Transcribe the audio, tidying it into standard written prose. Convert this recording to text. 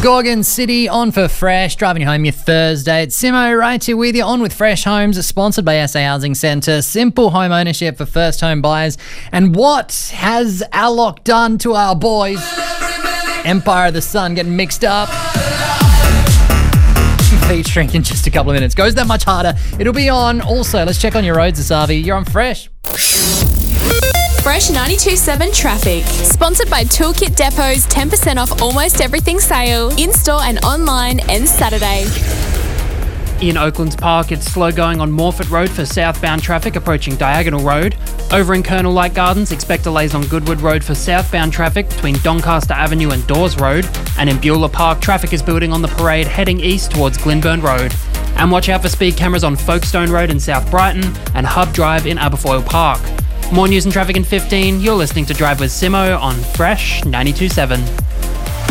Gorgon City on for Fresh, driving you home your Thursday. It's Simo right here with you on with Fresh Homes, sponsored by SA Housing Centre. Simple home ownership for first home buyers. And what has Alok done to our boys? Empire of the Sun getting mixed up. Featuring in just a couple of minutes. Goes that much harder. It'll be on. Also, let's check on your roads, Asavi. You're on Fresh. Fresh 92.7 Traffic. Sponsored by Toolkit Depot's 10% off almost everything sale. In-store and online ends Saturday. In Oaklands Park, it's slow going on Morford Road for southbound traffic approaching Diagonal Road. Over in Colonel Light Gardens, expect delays on Goodwood Road for southbound traffic between Doncaster Avenue and Dawes Road. And in Beulah Park, traffic is building on the parade heading east towards Glenburn Road. And watch out for speed cameras on Folkestone Road in South Brighton and Hub Drive in Aberfoyle Park. More news and traffic in 15. You're listening to Drive with Simo on Fresh 92.7.